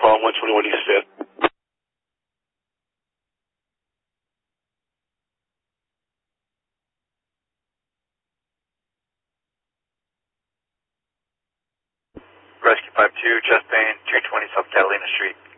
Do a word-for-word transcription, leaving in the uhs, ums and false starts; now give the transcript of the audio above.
Problem one twenty-one East fifth. Rescue five two, chest pain, two twenty South Catalina Street.